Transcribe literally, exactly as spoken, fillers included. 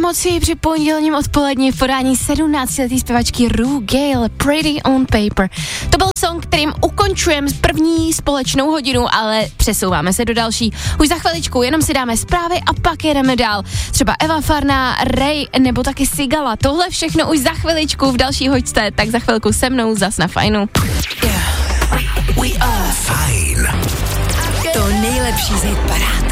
moci při pondělním odpolední v podání sedmnáctiletý zpěvačky Rue Gale, Pretty on Paper. To byl song, kterým ukončujeme první společnou hodinu, ale přesouváme se do další. Už za chviličku jenom si dáme zprávy a pak jedeme dál. Třeba Eva Farná, Ray nebo taky Sigala. Tohle všechno už za chviličku v další hoďce, tak za chvilku se mnou zas na Fajnu. Yeah. We are Fajn. To nejlepší z hitparád.